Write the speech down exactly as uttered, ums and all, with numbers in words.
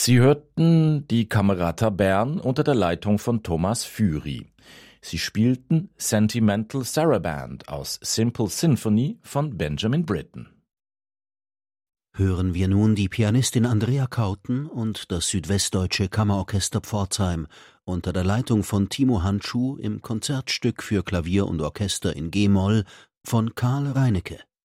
Sie hörten die Camerata Bern unter der Leitung von Thomas Füri. Sie spielten Sentimental Saraband aus Simple Symphony von Benjamin Britten. Hören wir nun die Pianistin Andrea Kauten und das Südwestdeutsche Kammerorchester Pforzheim unter der Leitung von Timo Handschuh im Konzertstück für Klavier und Orchester in G-Moll von Karl Reinecke.